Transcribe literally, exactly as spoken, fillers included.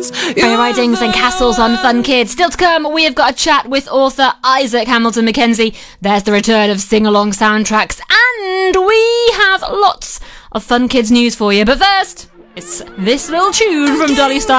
Fairy Ridings and Castles on Fun Kids. Still to come, we have got a chat with author Isaac Hamilton Mackenzie. There's the return of sing-along soundtracks, and we have lots of Fun Kids news for you. But first, it's this little tune from Dolly Style.